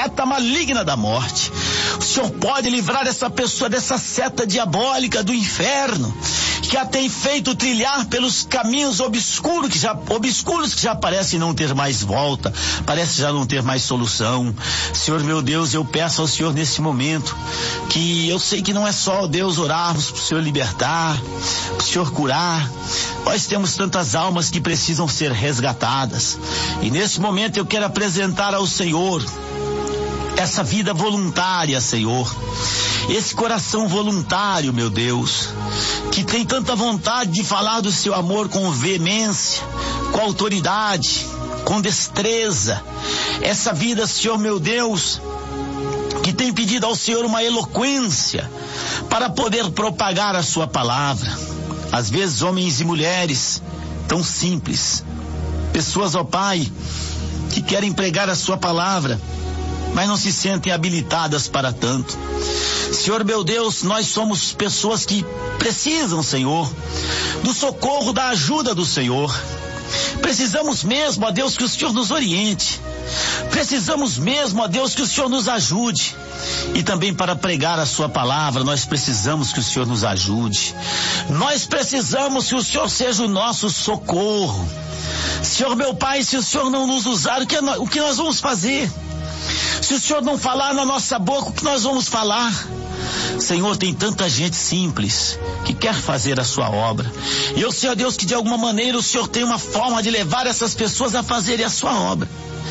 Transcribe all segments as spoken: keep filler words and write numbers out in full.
seta maligna da morte. O Senhor pode livrar essa pessoa dessa seta diabólica do inferno, que a tem feito trilhar pelos caminhos obscuros que já, obscuros que já parecem não ter mais volta, parece já não ter mais solução. Senhor meu Deus, eu peço ao Senhor nesse momento, que eu sei que não é só, Deus, orarmos para o Senhor libertar, para o Senhor curar. Nós temos tantas almas que precisam ser resgatadas, e nesse momento eu quero apresentar ao Senhor essa vida voluntária, Senhor, esse coração voluntário, meu Deus, que tem tanta vontade de falar do seu amor com veemência, com autoridade, com destreza. Essa vida, Senhor meu Deus, que tem pedido ao Senhor uma eloquência para poder propagar a sua palavra. Às vezes homens e mulheres tão simples, pessoas, ó Pai, que querem pregar a sua palavra, mas não se sentem habilitadas para tanto. Senhor meu Deus, nós somos pessoas que precisam, Senhor, do socorro, da ajuda do Senhor. Precisamos mesmo, ó Deus, que o Senhor nos oriente. Precisamos mesmo, ó Deus, que o Senhor nos ajude. E também para pregar a sua palavra, nós precisamos que o Senhor nos ajude. Nós precisamos que o Senhor seja o nosso socorro. Senhor meu Pai, se o Senhor não nos usar, o que, o que nós vamos fazer? Se o Senhor não falar na nossa boca, o que nós vamos falar? Senhor, tem tanta gente simples que quer fazer a sua obra. E eu sei, ó Deus, que de alguma maneira o Senhor tem uma forma de levar essas pessoas a fazerem a sua obra.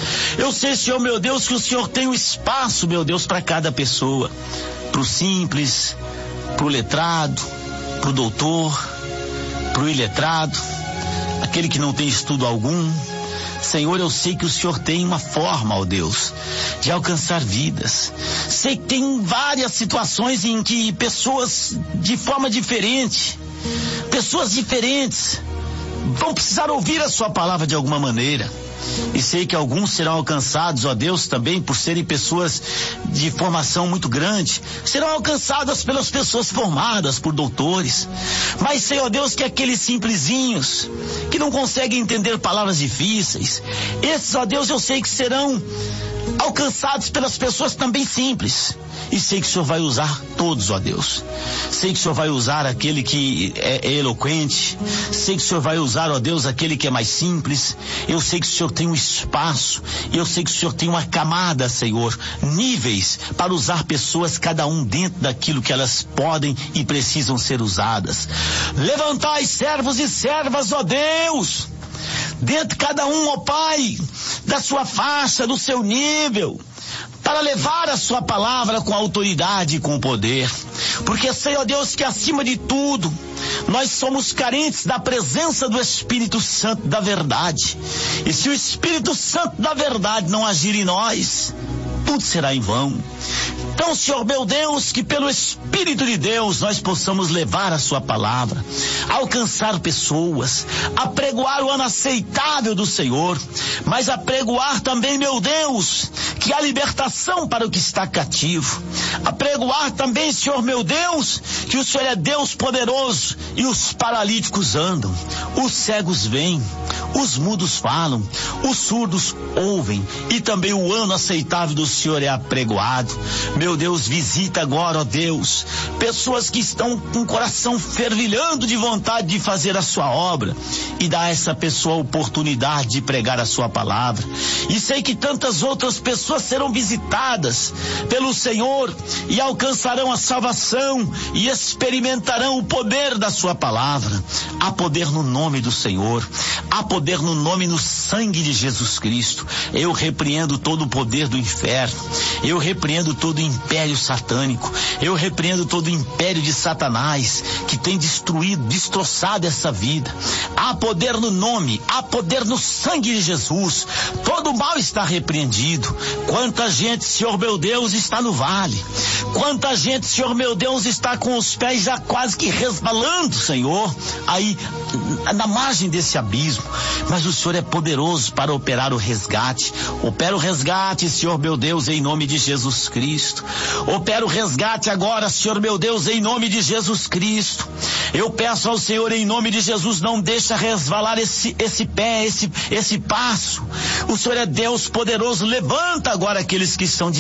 Eu sei, Senhor, meu Deus, que o Senhor tem um espaço, meu Deus, para cada pessoa. Para o simples, para o letrado, para o doutor, para o iletrado, aquele que não tem estudo algum. Senhor, eu sei que o Senhor tem uma forma, ó Deus, de alcançar vidas. Sei que tem várias situações em que pessoas de forma diferente, pessoas diferentes, vão precisar ouvir a sua palavra de alguma maneira. E sei que alguns serão alcançados, ó Deus, também por serem pessoas de formação muito grande, serão alcançadas pelas pessoas formadas por doutores. Mas sei, ó Deus, que aqueles simplesinhos que não conseguem entender palavras difíceis, esses, ó Deus, eu sei que serão alcançados pelas pessoas também simples. E sei que o Senhor vai usar todos, ó Deus. Sei que o Senhor vai usar aquele que é, é eloquente. Sei que o Senhor vai usar, ó Deus, aquele que é mais simples. Eu sei que o Senhor tem um espaço. E eu sei que o Senhor tem uma camada, Senhor, níveis para usar pessoas, cada um dentro daquilo que elas podem e precisam ser usadas. Levantai servos e servas, ó Deus, dentro de cada um, ó Pai, da sua faixa, do seu nível, para levar a sua palavra com autoridade e com poder. Porque sei, ó Deus, que acima de tudo, nós somos carentes da presença do Espírito Santo da verdade. E se o Espírito Santo da verdade não agir em nós, tudo será em vão. Então, Senhor meu Deus, que pelo Espírito de Deus nós possamos levar a sua palavra, alcançar pessoas, apregoar o ano aceitável do Senhor, mas apregoar também, meu Deus, que há libertação para o que está cativo. Apregoar também, Senhor meu Deus, que o Senhor é Deus poderoso e os paralíticos andam, os cegos veem, os mudos falam, os surdos ouvem, e também o ano aceitável do Senhor é apregoado. Meu Deus, visita agora, ó Deus, pessoas que estão com o coração fervilhando de vontade de fazer a sua obra, e dá a essa pessoa a oportunidade de pregar a sua palavra. E sei que tantas outras pessoas serão visitadas pelo Senhor e alcançarão a salvação e experimentarão o poder da sua palavra. Há poder no nome do Senhor, há poder no nome e no sangue de Jesus Cristo. Eu repreendo todo o poder do inferno, eu repreendo todo o império satânico, eu repreendo todo o império de Satanás que tem destruído, destroçado essa vida. Há poder no nome, há poder no sangue de Jesus. Todo o mal está repreendido. Quanta gente, Senhor meu Deus, está no vale. Quanta gente, Senhor meu Deus, está com os pés já quase que resbalando, Senhor, aí na margem desse abismo. Mas o Senhor é poderoso para operar o resgate. Opera o resgate, Senhor meu Deus, em nome de Jesus Cristo. Opera o resgate agora, Senhor meu Deus, em nome de Jesus Cristo. Eu peço ao Senhor, em nome de Jesus, não deixa resvalar esse, esse pé, esse, esse passo. O Senhor é Deus poderoso. Levanta agora aqueles que estão de